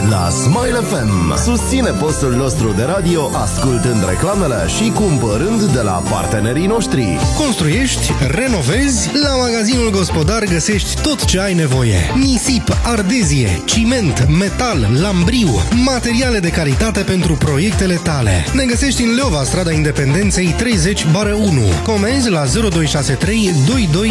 la Smile FM. Susține postul nostru de radio ascultând reclamele și cumpărând de la partenerii noștri. Construiești, renovezi? La Magazinul Gospodar găsești tot ce ai nevoie. Nisip, ardezie, ciment, metal, lambriu, materiale de calitate pentru proiectele tale. Ne găsești în Leova, strada Independenței 30/1. Comenzi la 0263 22